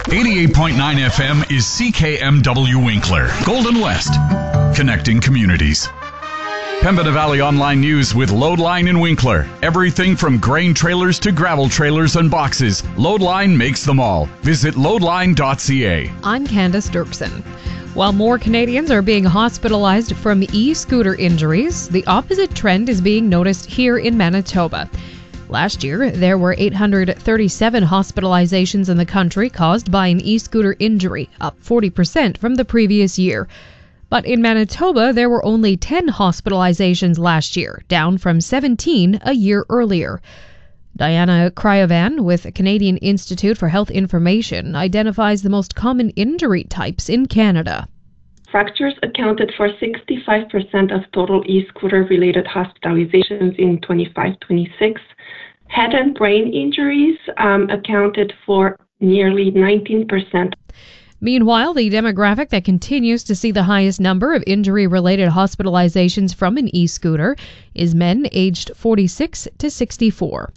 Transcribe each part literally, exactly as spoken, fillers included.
eighty-eight point nine F M is C K M W Winkler, Golden West, connecting communities. Pembina Valley Online News with Loadline in Winkler. Everything from grain trailers to gravel trailers and boxes. Loadline makes them all. Visit loadline dot c a. I'm Candace Dirksen. While more Canadians are being hospitalized from e-scooter injuries, the opposite trend is being noticed here in Manitoba. Last year, there were eight hundred thirty-seven hospitalizations in the country caused by an e-scooter injury, up forty percent from the previous year. But in Manitoba, there were only ten hospitalizations last year, down from seventeen a year earlier. Diana Cryovan with the Canadian Institute for Health Information identifies the most common injury types in Canada. Fractures accounted for sixty-five percent of total e-scooter-related hospitalizations in twenty-five twenty-six. Head and brain injuries um, accounted for nearly nineteen percent. Meanwhile, the demographic that continues to see the highest number of injury-related hospitalizations from an e-scooter is men aged forty-six to sixty-four.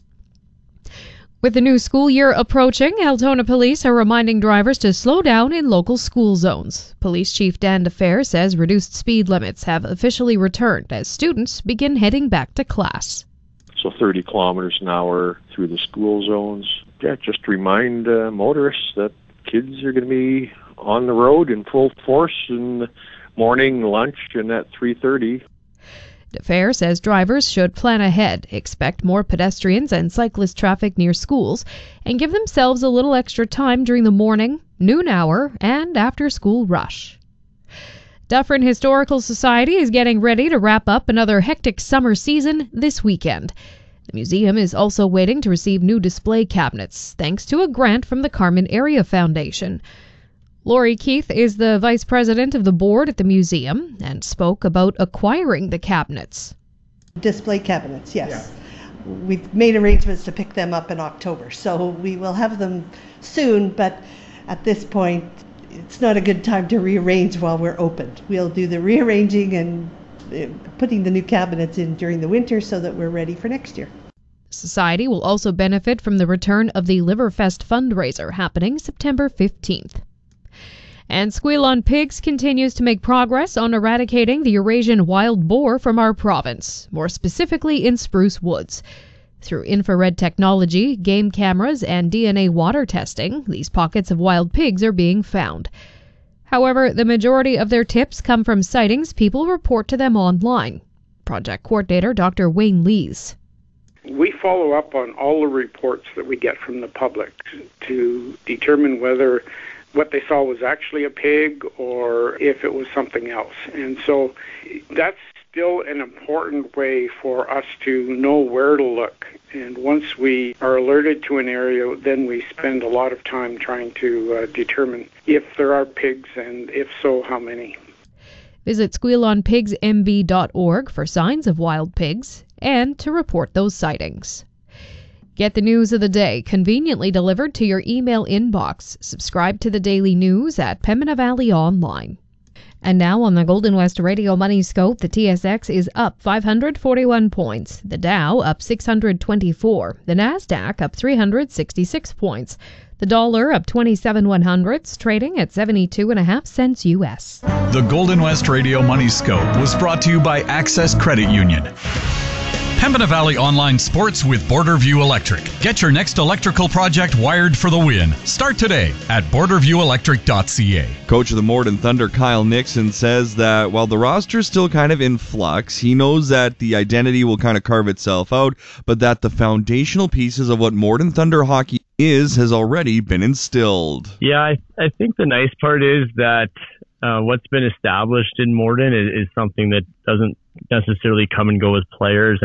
With the new school year approaching, Altona Police are reminding drivers to slow down in local school zones. Police Chief Dan DeFer says reduced speed limits have officially returned as students begin heading back to class. So thirty kilometers an hour through the school zones. Yeah, just remind uh, motorists that kids are going to be on the road in full force in the morning, lunch, and at three thirty. DeFer says drivers should plan ahead, expect more pedestrians and cyclist traffic near schools, and give themselves a little extra time during the morning, noon hour, and after-school rush. Dufferin Historical Society is getting ready to wrap up another hectic summer season this weekend. The museum is also waiting to receive new display cabinets, thanks to a grant from the Carmen Area Foundation. Lori Keith is the vice president of the board at the museum and spoke about acquiring the cabinets. Display cabinets, yes. Yeah. We've made arrangements to pick them up in October, so we will have them soon, but at this point, it's not a good time to rearrange while we're open. We'll do the rearranging and putting the new cabinets in during the winter so that we're ready for next year. Society will also benefit from the return of the Liverfest fundraiser happening September fifteenth. And Squeal on Pigs continues to make progress on eradicating the Eurasian wild boar from our province, more specifically in Spruce Woods. Through infrared technology, game cameras, and D N A water testing, these pockets of wild pigs are being found. However, the majority of their tips come from sightings people report to them online. Project coordinator Doctor Wayne Lees. We follow up on all the reports that we get from the public to determine whether what they saw was actually a pig or if it was something else. And so that's still an important way for us to know where to look. And once we are alerted to an area, then we spend a lot of time trying to uh, determine if there are pigs, and if so, how many. Visit squeal on pigs m b dot org for signs of wild pigs and to report those sightings. Get the news of the day conveniently delivered to your email inbox. Subscribe to the daily news at Pembina Valley Online. And now on the Golden West Radio Money Scope, the T S X is up five hundred forty-one points, the Dow up six hundred twenty-four, the Nasdaq up three hundred sixty-six points, the dollar up twenty-seven one hundredths, trading at seventy-two and a half cents U S. The Golden West Radio Money Scope was brought to you by Access Credit Union. Pembina Valley Online Sports with Borderview Electric. Get your next electrical project wired for the win. Start today at border view electric dot c a. Coach of the Morden Thunder, Kyle Nixon, says that while the roster is still kind of in flux, he knows that the identity will kind of carve itself out, but that the foundational pieces of what Morden Thunder hockey is has already been instilled. Yeah, I, I think the nice part is that uh, what's been established in Morden is, is something that doesn't necessarily come and go with players.